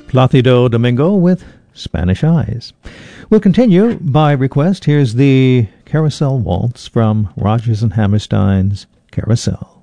Placido Domingo with Spanish Eyes. We'll continue by request. Here's the Carousel Waltz from Rodgers and Hammerstein's Carousel.